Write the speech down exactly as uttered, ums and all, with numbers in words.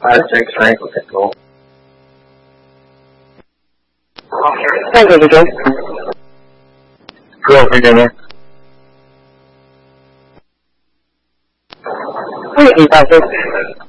five six triangle control. Tango Control. Go, Virginia. Three eight five six.